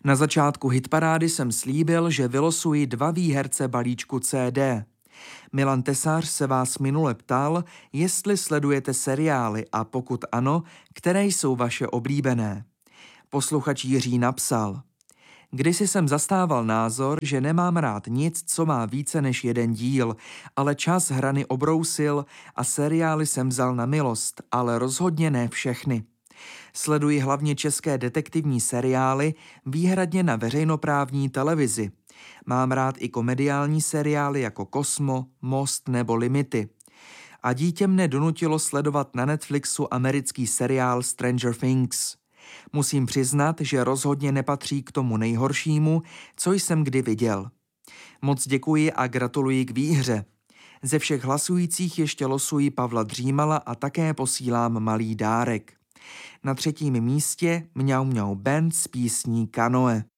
Na začátku hitparády jsem slíbil, že vylosuji 2 výherce balíčku CD. Milan Tesař se vás minule ptal, jestli sledujete seriály a pokud ano, které jsou vaše oblíbené. Posluchač Jiří napsal: Kdysi jsem zastával názor, že nemám rád nic, co má více než 1 díl, ale čas hrany obrousil a seriály jsem vzal na milost, ale rozhodně ne všechny. Sleduji hlavně české detektivní seriály, výhradně na veřejnoprávní televizi. Mám rád i komediální seriály jako Kosmo, Most nebo Limity. A dítě mne donutilo sledovat na Netflixu americký seriál Stranger Things. Musím přiznat, že rozhodně nepatří k tomu nejhoršímu, co jsem kdy viděl. Moc děkuji a gratuluji k výhře. Ze všech hlasujících ještě losuji Pavla Dřímala a také posílám malý dárek. Na 3. místě Mňau Mňau Band s písní Kanoe.